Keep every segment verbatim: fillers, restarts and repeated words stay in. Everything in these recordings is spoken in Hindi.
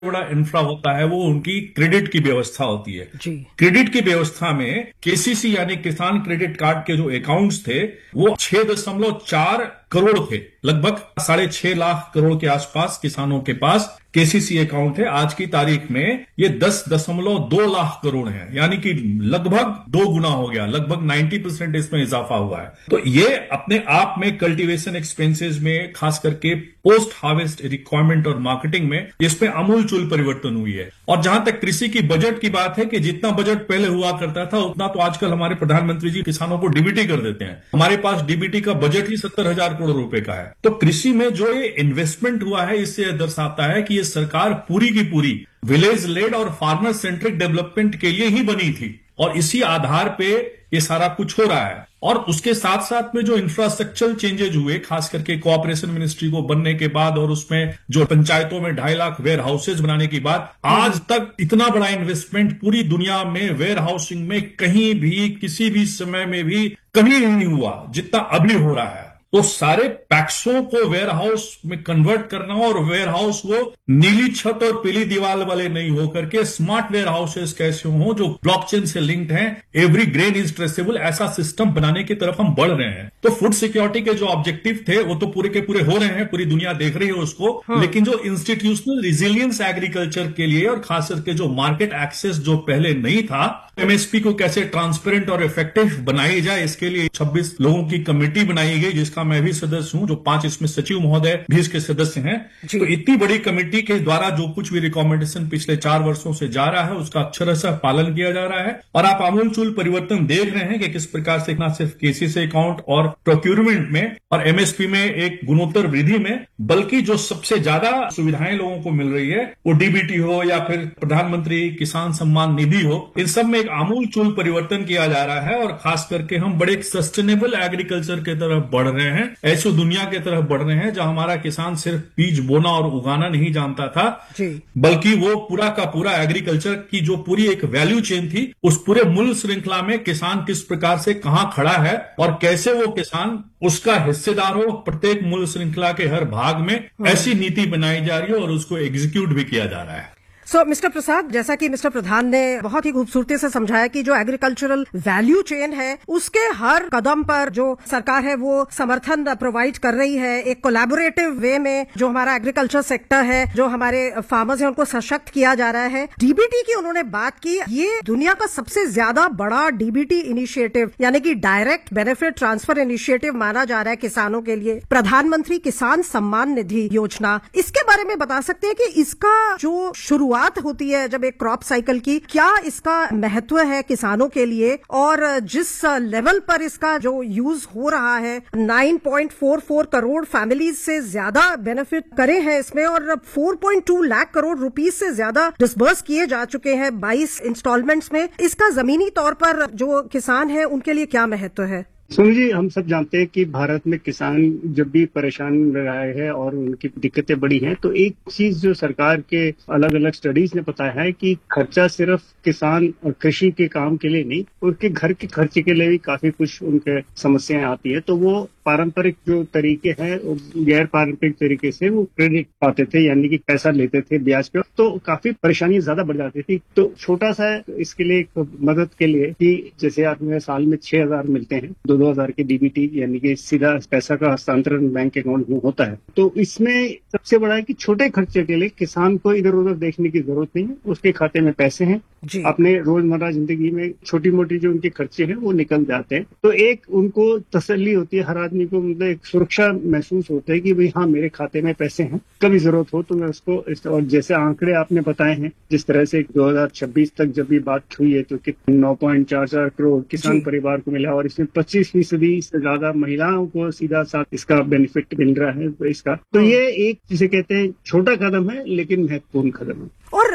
बड़ा इंफ्रा होता है वो उनकी क्रेडिट की व्यवस्था होती है। जी। क्रेडिट की व्यवस्था में केसीसी यानी किसान क्रेडिट कार्ड के जो अकाउंट्स थे वो छह दशमलव चार करोड़ थे, लगभग साढ़े छह लाख करोड़ के आसपास किसानों के पास केसीसी अकाउंट है। आज की तारीख में ये दस दशमलव दो लाख करोड़ है, यानी कि लगभग दो गुना हो गया, लगभग नब्बे परसेंट इसमें इजाफा हुआ है। तो ये अपने आप में कल्टीवेशन एक्सपेंसेस में, खास करके पोस्ट हार्वेस्ट रिक्वायरमेंट और मार्केटिंग में, इसमें आमूलचूल परिवर्तन हुई है। और जहां तक कृषि की बजट की बात है कि जितना बजट पहले हुआ करता था उतना तो आजकल हमारे प्रधानमंत्री जी किसानों को डीबीटी कर देते हैं। हमारे पास डीबीटी का बजट ही सत्तर हजार करोड़ रुपए का है। तो कृषि में जो ये इन्वेस्टमेंट हुआ है इससे यह दर्शाता है कि ये सरकार पूरी की पूरी विलेज लेड और फार्मर सेंट्रिक डेवलपमेंट के लिए ही बनी थी और इसी आधार पे ये सारा कुछ हो रहा है। और उसके साथ साथ में जो इंफ्रास्ट्रक्चरल चेंजेज हुए, खास करके कोऑपरेशन मिनिस्ट्री को बनने के बाद और उसमें जो पंचायतों में ढाई लाख वेयर हाउसेज बनाने के बाद, आज तक इतना बड़ा इन्वेस्टमेंट पूरी दुनिया में वेयर हाउसिंग में कहीं भी किसी भी समय में भी कभी नहीं हुआ जितना अभी हो रहा है। तो सारे पैक्सों को वेयर हाउस में कन्वर्ट करना और वेयर हाउस वो नीली छत और पीली दीवार वाले नहीं होकर के स्मार्ट वेयर हाउसेस कैसे हो जो ब्लॉकचेन से लिंक्ड हैं, एवरी ग्रेन इज ट्रेसेबल, ऐसा सिस्टम बनाने की तरफ हम बढ़ रहे हैं। तो फूड सिक्योरिटी के जो ऑब्जेक्टिव थे वो तो पूरे के पूरे हो रहे हैं, पूरी दुनिया देख रही है उसको। हाँ। लेकिन जो इंस्टीट्यूशनल रिजिलियंस एग्रीकल्चर के लिए और खास करके जो मार्केट एक्सेस जो पहले नहीं था, एमएसपी को कैसे ट्रांसपेरेंट और इफेक्टिव बनाई जाए, इसके लिए छब्बीस लोगों की कमेटी बनाई गई जिसका मैं भी सदस्य हूं, जो पांच इसमें सचिव महोदय भी इसके सदस्य हैं। तो इतनी बड़ी कमेटी के द्वारा जो कुछ भी रिकमेंडेशन पिछले चार वर्षों से जा रहा है उसका अक्षरशः पालन किया जा रहा है। और आप आमूलचूल परिवर्तन देख रहे हैं कि किस प्रकार से न सिर्फ केसीसी अकाउंट और प्रोक्यूरमेंट में और एमएसपी में एक गुणोत्तर वृद्धि में, बल्कि जो सबसे ज्यादा सुविधाएं लोगों को मिल रही है वो डीबीटी हो या फिर प्रधानमंत्री किसान सम्मान निधि हो, इन सब में एक आमूलचूल परिवर्तन किया जा रहा है। और खास करके हम बड़े सस्टेनेबल एग्रीकल्चर की तरफ बढ़ रहे हैं, ऐसी दुनिया की तरफ बढ़ रहे हैं जहां हमारा किसान सिर्फ बीज बोना और उगाना नहीं जानता था, बल्कि वो पूरा का पूरा एग्रीकल्चर की जो पूरी एक वैल्यू चेन थी, उस पूरे मूल्य श्रृंखला में किसान किस प्रकार से कहां खड़ा है और कैसे वो किसान उसका हिस्सेदार हो। प्रत्येक मूल्य श्रृंखला के हर भाग में ऐसी नीति बनाई जा रही है और उसको एग्जीक्यूट भी किया जा रहा है। सो मिस्टर प्रसाद, जैसा कि मिस्टर प्रधान ने बहुत ही खूबसूरती से समझाया कि जो एग्रीकल्चरल वैल्यू चेन है उसके हर कदम पर जो सरकार है वो समर्थन प्रोवाइड कर रही है, एक कोलैबोरेटिव वे में जो हमारा एग्रीकल्चर सेक्टर है, जो हमारे फार्मर्स हैं उनको सशक्त किया जा रहा है। डीबीटी की उन्होंने बात की, ये दुनिया का सबसे ज्यादा बड़ा डीबीटी इनिशिएटिव यानी कि डायरेक्ट बेनिफिट ट्रांसफर इनिशिएटिव माना जा रहा है किसानों के लिए, प्रधानमंत्री किसान सम्मान निधि योजना। इसके बारे में बता सकते हैं कि इसका जो शुरुआत होती है जब एक क्रॉप साइकिल की, क्या इसका महत्व है किसानों के लिए और जिस लेवल पर इसका जो यूज हो रहा है, नौ पॉइंट चार चार करोड़ फैमिलीज से ज्यादा बेनिफिट करे हैं इसमें और चार पॉइंट दो लाख करोड़ रुपीस से ज्यादा डिसबर्स किए जा चुके हैं बाईस इंस्टॉलमेंट्स में। इसका जमीनी तौर पर जो किसान है उनके लिए क्या महत्व है? सुनिए जी, हम सब जानते हैं कि भारत में किसान जब भी परेशान रहा है और उनकी दिक्कतें बड़ी हैं, तो एक चीज जो सरकार के अलग अलग स्टडीज ने बताया है कि खर्चा सिर्फ किसान और कृषि के काम के लिए नहीं, उनके घर के खर्चे के लिए भी काफी कुछ उनके समस्याएं आती है। तो वो पारंपरिक जो तरीके हैं गैर पारंपरिक तरीके से वो क्रेडिट पाते थे, यानी कि पैसा लेते थे ब्याज पे, तो काफी परेशानी ज्यादा बढ़ जाती थी। तो छोटा सा इसके लिए एक मदद के लिए कि जैसे आपने साल में छह हजार मिलते हैं, दो दो हजार के डीबीटी यानी कि सीधा पैसा का हस्तांतरण बैंक अकाउंट में होता है। तो इसमें सबसे बड़ा है कि छोटे खर्चे के लिए किसान को इधर उधर देखने की जरूरत नहीं है, उसके खाते में पैसे हैं, अपने रोजमर्रा जिंदगी में छोटी मोटी जो उनके खर्चे हैं वो निकल जाते हैं। तो एक उनको तसल्ली होती है, हर आदमी को मतलब एक सुरक्षा महसूस होता है कि भाई हाँ मेरे खाते में पैसे हैं, कभी जरूरत हो तो मैं उसको। और जैसे आंकड़े आपने बताए हैं, जिस तरह से दो हजार छब्बीस तक जब भी बात हुई है तो नौ पॉइंट चार चार करोड़ किसान परिवार को मिला और इसमें पच्चीस फीसदी से ज्यादा महिलाओं को सीधा साथ इसका बेनिफिट मिल रहा है इसका। तो ये एक जिसे कहते हैं छोटा कदम है लेकिन महत्वपूर्ण कदम है। और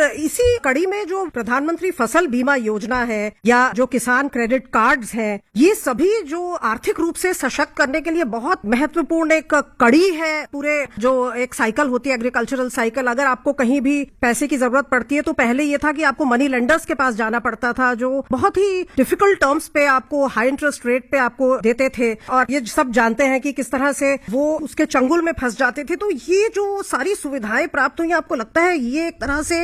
इसी कड़ी में जो प्रधानमंत्री फसल बीमा योजना है या जो किसान क्रेडिट कार्ड्स हैं, ये सभी जो आर्थिक रूप से सशक्त करने के लिए बहुत महत्वपूर्ण एक कड़ी है पूरे जो एक साइकिल होती है एग्रीकल्चरल साइकिल। अगर आपको कहीं भी पैसे की जरूरत पड़ती है तो पहले ये था कि आपको मनी लेंडर्स के पास जाना पड़ता था जो बहुत ही डिफिकल्ट टर्म्स पे आपको हाई इंटरेस्ट रेट पे आपको देते थे, और ये सब जानते हैं कि किस तरह से वो उसके चंगुल में फंस जाते थे। तो ये जो सारी सुविधाएं प्राप्त हुई, आपको लगता है ये एक तरह से